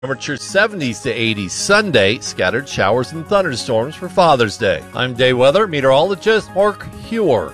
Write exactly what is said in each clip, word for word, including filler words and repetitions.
Temperatures seventies to eighties Sunday, scattered showers and thunderstorms for Father's Day. I'm day weather meteorologist Mark Hewer.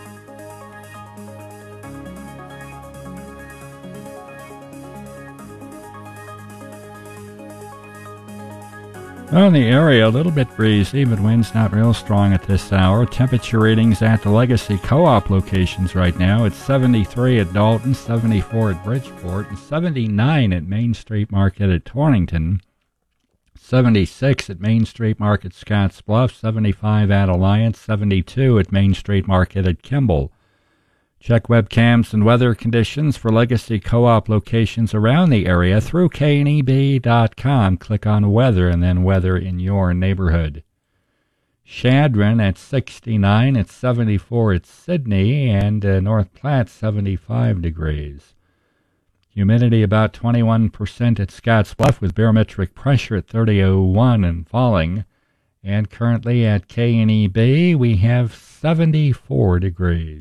Well, in the area, a little bit breezy, but wind's not real strong at this hour. Temperature readings at the Legacy Co-op locations right now. It's seventy-three at Dalton, seventy-four at Bridgeport, and seventy-nine at Main Street Market at Torrington. seventy-six at Main Street Market, Scotts Bluff, seventy-five at Alliance, seventy-two at Main Street Market at Kimball. Check webcams and weather conditions for Legacy Co-op locations around the area through K N E B dot com. Click on weather and then weather in your neighborhood. Chadron at sixty-nine, at seventy-four at Sydney, and uh, North Platte seventy-five degrees. Humidity about twenty-one percent at Scotts Bluff with barometric pressure at thirty oh one and falling. And currently at K N E B we have seventy-four degrees.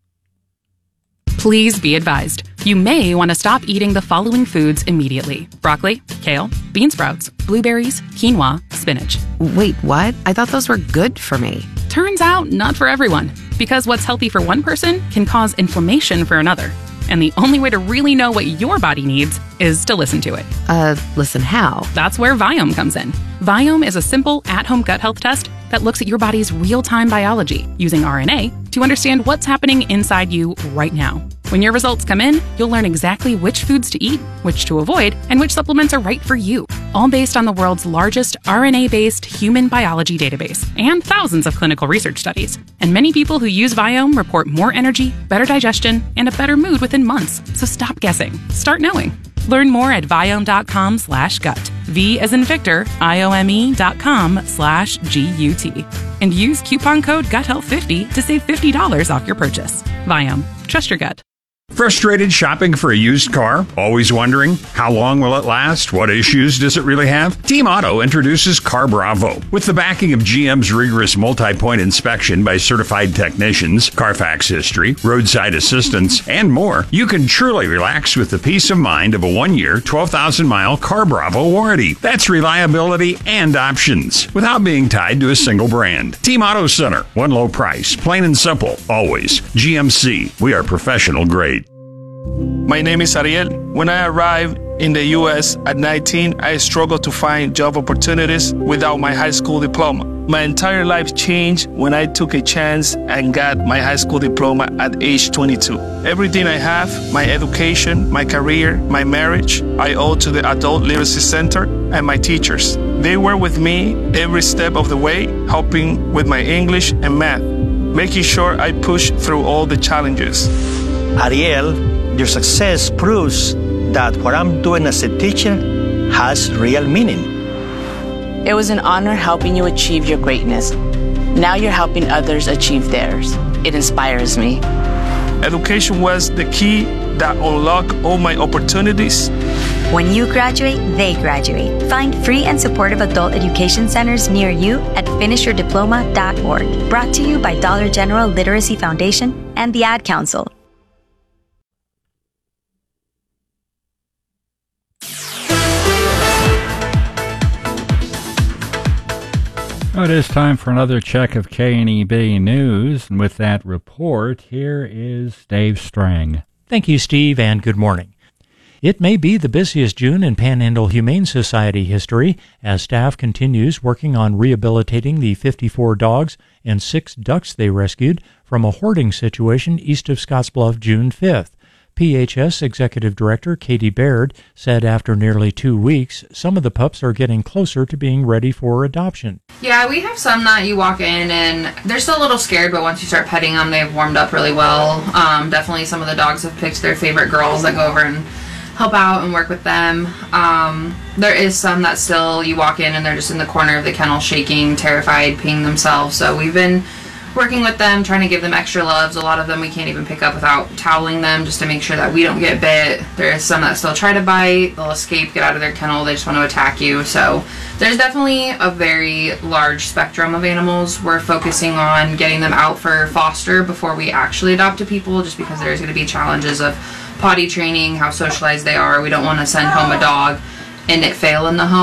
Please be advised, you may want to stop eating the following foods immediately. Broccoli, kale, bean sprouts, blueberries, quinoa, spinach. Wait, what? I thought those were good for me. Turns out, not for everyone. Because what's healthy for one person can cause inflammation for another. And the only way to really know what your body needs is to listen to it. Uh, listen how? That's where Viome comes in. Viome is a simple, at-home gut health test that looks at your body's real-time biology using R N A to understand what's happening inside you right now. When your results come in, you'll learn exactly which foods to eat, which to avoid, and which supplements are right for you. All based on the world's largest R N A-based human biology database and thousands of clinical research studies. And many people who use Viome report more energy, better digestion, and a better mood within months. So stop guessing. Start knowing. Learn more at Viome.com slash gut. V as in Victor, I-O-M-E dot com slash G-U-T. And use coupon code gut health fifty to save fifty dollars off your purchase. Viome. Trust your gut. Frustrated shopping for a used car? Always wondering, how long will it last? What issues does it really have? Team Auto introduces Car Bravo. With the backing of G M's rigorous multi-point inspection by certified technicians, Carfax history, roadside assistance, and more, you can truly relax with the peace of mind of a one-year, twelve thousand mile Car Bravo warranty. That's reliability and options, without being tied to a single brand. Team Auto Center. One low price. Plain and simple. Always. G M C. We are professional grade. My name is Ariel. When I arrived in the U S at nineteen, I struggled to find job opportunities without my high school diploma. My entire life changed when I took a chance and got my high school diploma at age twenty-two. Everything I have, my education, my career, my marriage, I owe to the Adult Literacy Center and my teachers. They were with me every step of the way, helping with my English and math, making sure I pushed through all the challenges. Ariel, your success proves that what I'm doing as a teacher has real meaning. It was an honor helping you achieve your greatness. Now you're helping others achieve theirs. It inspires me. Education was the key that unlocked all my opportunities. When you graduate, they graduate. Find free and supportive adult education centers near you at finish your diploma dot org. Brought to you by Dollar General Literacy Foundation and the Ad Council. Well, it is time for another check of K N E B News, and with that report, here is Dave Strang. Thank you, Steve, and good morning. It may be the busiest June in Panhandle Humane Society history as staff continues working on rehabilitating the fifty-four dogs and six ducks they rescued from a hoarding situation east of Scottsbluff June fifth. P H S Executive Director Katie Baird said after nearly two weeks, some of the pups are getting closer to being ready for adoption. Yeah, we have some that you walk in and they're still a little scared, but once you start petting them, they've warmed up really well. Um, definitely some of the dogs have picked their favorite girls that go over and help out and work with them. Um, there is some that still, you walk in and they're just in the corner of the kennel shaking, terrified, peeing themselves. So we've been working with them, trying to give them extra loves. A lot of them we can't even pick up without toweling them just to make sure that we don't get bit. There's some that still try to bite, they'll escape, get out of their kennel, they just want to attack you. So there's definitely a very large spectrum of animals. We're focusing on getting them out for foster before we actually adopt to people, just because there's going to be challenges of potty training, how socialized they are. We don't want to send home a dog and it fail in the home.